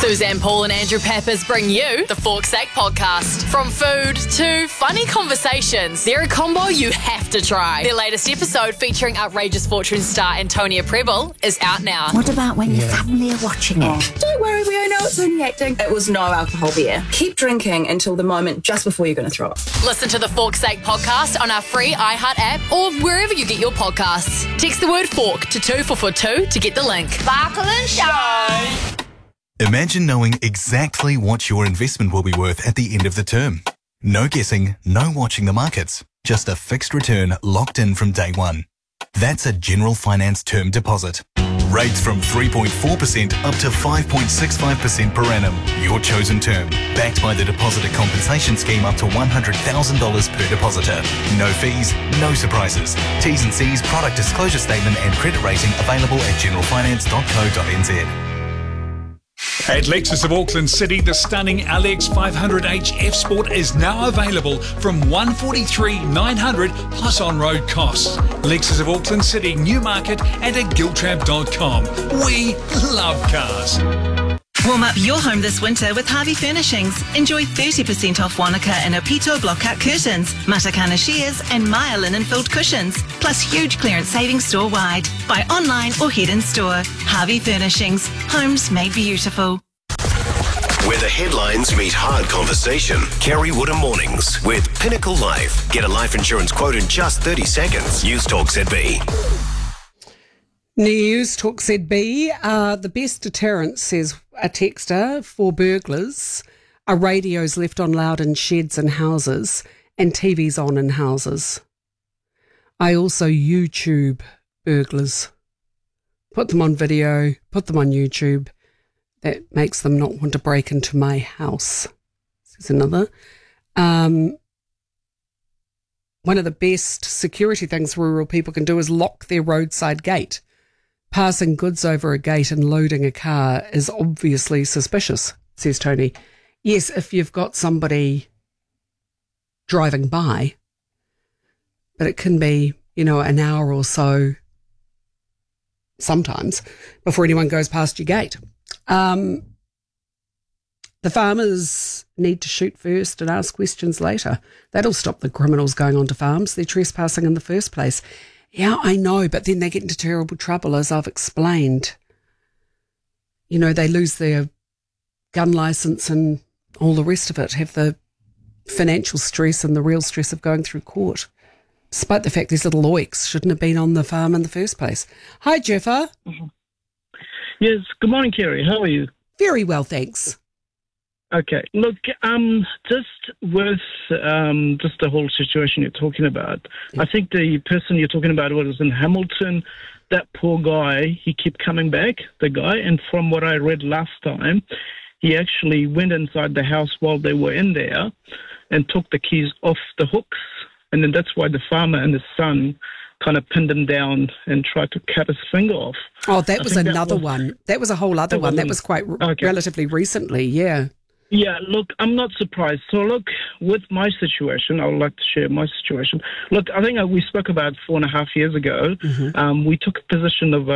Suzanne Paul and Andrew Pappas bring you the Fork's Sake podcast. From food to funny conversations, they're a combo you have to try. Their latest episode, featuring outrageous fortune star Antonia Prebble, is out now. What about when your family are watching it? Don't worry, we all know it's only acting. It was no alcohol beer. Keep drinking until the moment just before you're going to throw up. Listen to the Fork's Sake podcast on our free iHeart app or wherever you get your podcasts. Text the word fork to 2442 to get the link. Sparkle and shine. Imagine knowing exactly what your investment will be worth at the end of the term. No guessing, no watching the markets. Just a fixed return locked in from day one. That's a General Finance term deposit. Rates from 3.4% up to 5.65% per annum. Your chosen term. Backed by the Depositor Compensation Scheme up to $100,000 per depositor. No fees, no surprises. T's and C's, product disclosure statement and credit rating available at generalfinance.co.nz. At Lexus of Auckland City, the stunning LX 500h F Sport is now available from $143,900 plus on-road costs. Lexus of Auckland City, Newmarket and at giltrap.com. We love cars. Warm up your home this winter with Harvey Furnishings. Enjoy 30% off Wanaka and Opito block-out curtains, Matakana shears and Maya linen-filled cushions, plus huge clearance savings store-wide. Buy online or head in store. Harvey Furnishings. Homes made beautiful. Where the headlines meet hard conversation. Kerry Woodham Mornings with Pinnacle Life. Get a life insurance quote in just 30 seconds. News Talk ZB. News Talk ZB. The best deterrent, says a texter, for burglars are radios left on loud in sheds and houses and TVs on in houses. I also YouTube burglars. Put them on video, put them on YouTube. That makes them not want to break into my house, says another. One of the best security things rural people can do is lock their roadside gate. Passing goods over a gate and loading a car is obviously suspicious, says Tony. Yes, if you've got somebody driving by, but it can be, an hour or so sometimes before anyone goes past your gate. The farmers need to shoot first and ask questions later. That'll stop the criminals going onto farms. They're trespassing in the first place. Yeah, I know, but then they get into terrible trouble, as I've explained. They lose their gun licence and all the rest of it, have the financial stress and the real stress of going through court, despite the fact these little oiks shouldn't have been on the farm in the first place. Hi, Jeffa. Mm-hmm. Yes, good morning, Kerry. How are you? Very well, thanks. Okay, look, just with just the whole situation you're talking about, I think the person you're talking about was in Hamilton. That poor guy, he kept coming back, the guy, and from what I read last time, he actually went inside the house while they were in there and took the keys off the hooks, and then that's why the farmer and his son kind of pinned him down and tried to cut his finger off. Oh, that was another one. That was a whole other one. That was quite relatively recently, yeah. Yeah, look, I'm not surprised. So, look, with my situation, I would like to share my situation. Look, I think we spoke about 4.5 years ago. Mm-hmm. We took a position of